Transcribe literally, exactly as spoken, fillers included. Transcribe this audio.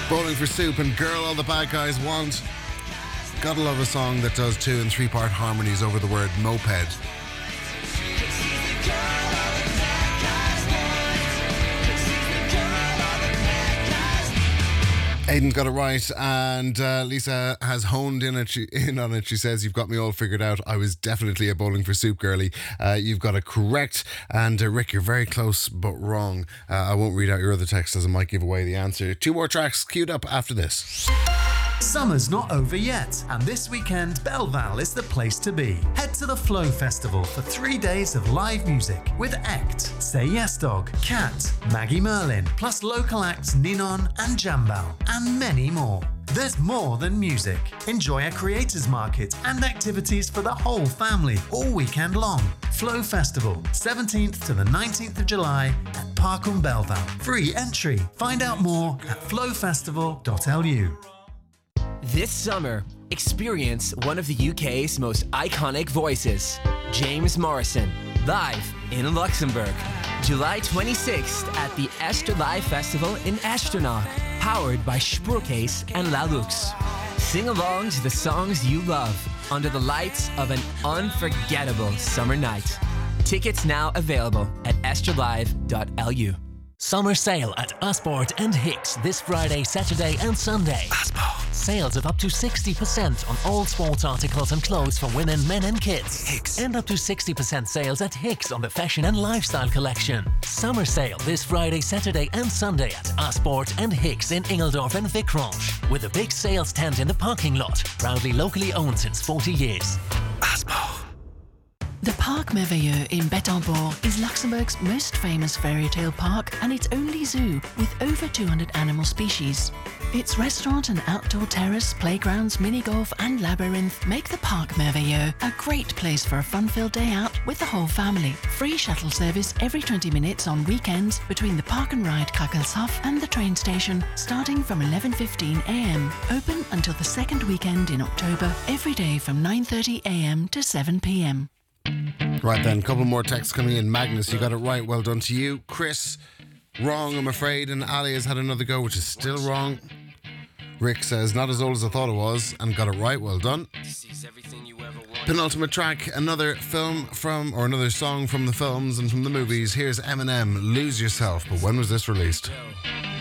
Bowling for Soup and Girl All the Bad Guys Want. Gotta love a song that does two and three part harmonies over the word moped. Aidan got it right, and uh, Lisa has honed in, at, in on it. She says, you've got me all figured out. I was definitely a Bowling for Soup girly. Uh, you've got it correct. And uh, Rick, you're very close, but wrong. Uh, I won't read out your other text as it might give away the answer. Two more tracks queued up after this. Summer's not over yet, and this weekend Belval is the place to be. Head to the Flow Festival for three days of live music with Act, Say Yes Dog, Cat, Maggie Merlin, plus local acts Ninon and Jambal, and many more. There's more than music. Enjoy a creators market and activities for the whole family all weekend long. Flow Festival, seventeenth to the nineteenth of July at Parkham Belval. Free entry. Find out more at flow festival dot l u. This summer, experience one of the U K's most iconic voices, James Morrison, live in Luxembourg. July twenty-sixth at the Esther Live Festival in Echternach, powered by Spurcase and La Lux. Sing along to the songs you love under the lights of an unforgettable summer night. Tickets now available at esther live dot l u. Summer sale at Osborne and Hicks this Friday, Saturday and Sunday. Osborne. Sales of up to sixty percent on all sports articles and clothes for women, men and kids. Hicks. And up to sixty percent sales at Hicks on the fashion and lifestyle collection. Summer sale this Friday, Saturday and Sunday at Osborne and Hicks in Ingeldorf and Vicrange. With a big sales tent in the parking lot. Proudly locally owned since forty years. Osborne. The Parc Merveilleux in Bettembourg is Luxembourg's most famous fairy tale park and its only zoo with over two hundred animal species. Its restaurant and outdoor terrace, playgrounds, mini-golf and labyrinth make the Parc Merveilleux a great place for a fun-filled day out with the whole family. Free shuttle service every twenty minutes on weekends between the Park and Ride Kakelshof and the train station starting from eleven fifteen a m. Open until the second weekend in October, every day from nine thirty a m to seven p m. Right then, a couple more texts coming in. Magnus, you got it right. Well done to you. Chris, wrong, I'm afraid. And Ali has had another go, which is still wrong. Rick says, not as old as I thought it was, and got it right. Well done. Penultimate track, another film from, or another song from the films and from the movies. Here's Eminem, Lose Yourself. But when was this released?